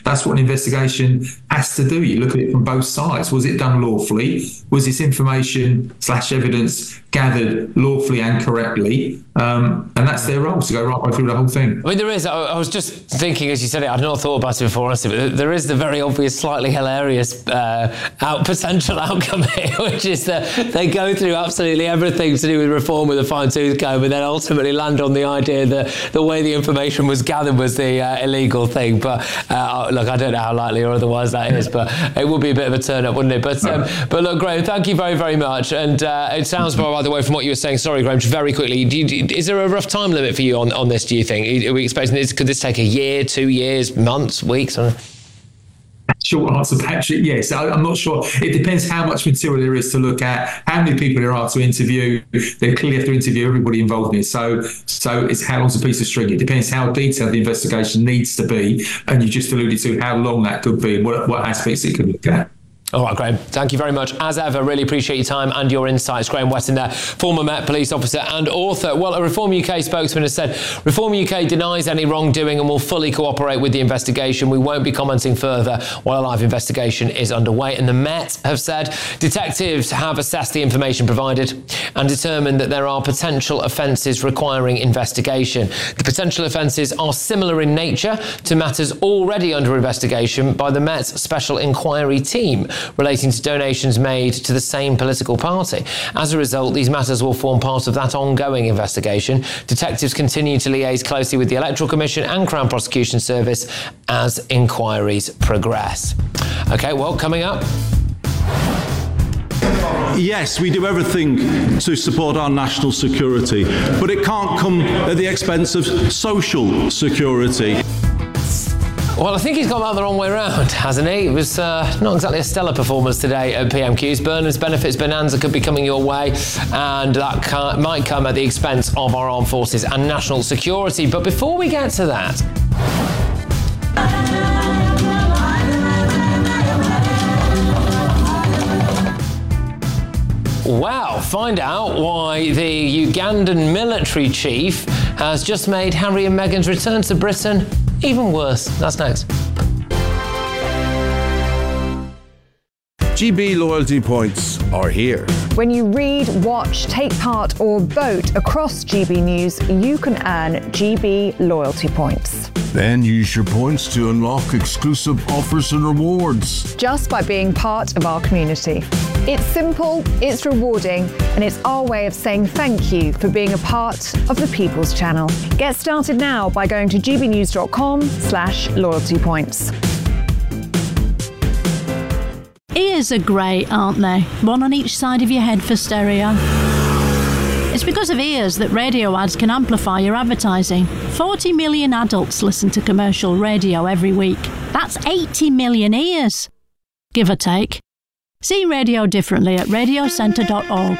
That's what an investigation has to do. You look at it from both sides. Was it done lawfully? Was this information/evidence gathered lawfully and correctly? And that's their role, to go right through the whole thing. I mean, there is, I was just thinking as you said it, I'd not thought about it before, honestly, but there is the very obvious, slightly hilarious potential outcome here, which is that they go through absolutely everything to do with reform with a fine-tooth comb, and then ultimately land on the idea that the way the information was gathered was the illegal thing. But look, I don't know how likely or otherwise that is, but it would be a bit of a turn-up, wouldn't it? But look, Graham, thank you very, very much. And it sounds, by the way, from what you were saying, sorry, Graham, just very quickly, is there a rough time limit for you on this, do you think? Are we expecting this? Could this take a year, 2 years, months, weeks? Short answer, Patrick, yes. I'm not sure. It depends how much material there is to look at, how many people there are to interview. They clearly have to interview everybody involved in it. So it's how long's a piece of string. It depends how detailed the investigation needs to be. And you just alluded to how long that could be, what aspects it could look at. All right, Graham, thank you very much. As ever, really appreciate your time and your insights. Graham Weston there, former Met police officer and author. Well, a Reform UK spokesman has said Reform UK denies any wrongdoing and will fully cooperate with the investigation. We won't be commenting further while a live investigation is underway. And the Met have said detectives have assessed the information provided and determined that there are potential offences requiring investigation. The potential offences are similar in nature to matters already under investigation by the Met's Special Inquiry Team, relating to donations made to the same political party. As a result, these matters will form part of that ongoing investigation. Detectives continue to liaise closely with the Electoral Commission and Crown Prosecution Service as inquiries progress. OK, well, coming up. Yes, we do everything to support our national security, but it can't come at the expense of social security. Well, I think he's gone about the wrong way around, hasn't he? It was not exactly a stellar performance today at PMQs. Burnham's Benefits Bonanza could be coming your way, and that might come at the expense of our armed forces and national security. But before we get to that... Wow, find out why the Ugandan military chief has just made Harry and Meghan's return to Britain even worse. That's next. GB loyalty points are here. When you read, watch, take part or vote across GB News, you can earn GB loyalty points. Then use your points to unlock exclusive offers and rewards. Just by being part of our community. It's simple, it's rewarding, and it's our way of saying thank you for being a part of the People's Channel. Get started now by going to gbnews.com/loyalty points. Ears are great, aren't they? One on each side of your head for stereo. It's because of ears that radio ads can amplify your advertising. 40 million adults listen to commercial radio every week. That's 80 million ears, give or take. See radio differently at radiocentre.org.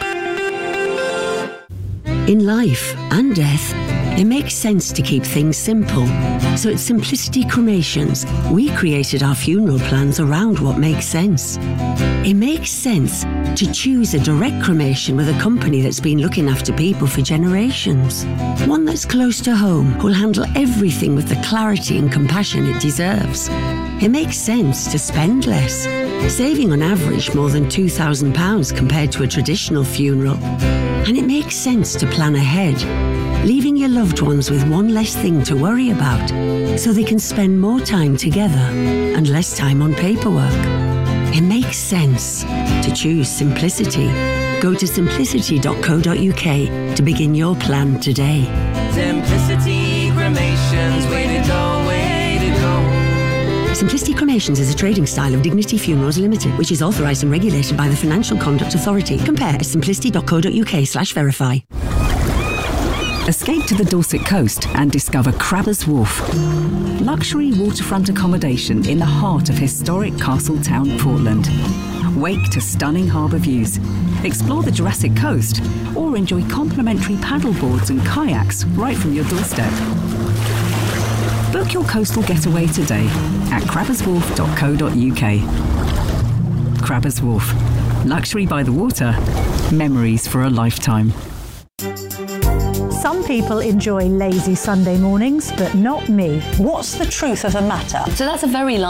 In life and death, it makes sense to keep things simple. So at Simplicity Cremations, we created our funeral plans around what makes sense. It makes sense to choose a direct cremation with a company that's been looking after people for generations. One that's close to home, who'll handle everything with the clarity and compassion it deserves. It makes sense to spend less, saving on average more than £2,000 compared to a traditional funeral. And it makes sense to plan ahead, leaving your loved ones with one less thing to worry about, so they can spend more time together and less time on paperwork. It makes sense to choose simplicity. Go to simplicity.co.uk to begin your plan today. Simplicity Cremations, way to go, way to go. Simplicity Cremations is a trading style of Dignity Funerals Limited, which is authorised and regulated by the Financial Conduct Authority. Compare at simplicity.co.uk/verify. Escape to the Dorset coast and discover Crabbers Wharf. Luxury waterfront accommodation in the heart of historic Castletown, Portland. Wake to stunning harbour views. Explore the Jurassic Coast or enjoy complimentary paddleboards and kayaks right from your doorstep. Book your coastal getaway today at crabberswharf.co.uk. Crabbers Wharf. Luxury by the water. Memories for a lifetime. Some people enjoy lazy Sunday mornings, but not me. What's the truth of the matter? So that's a very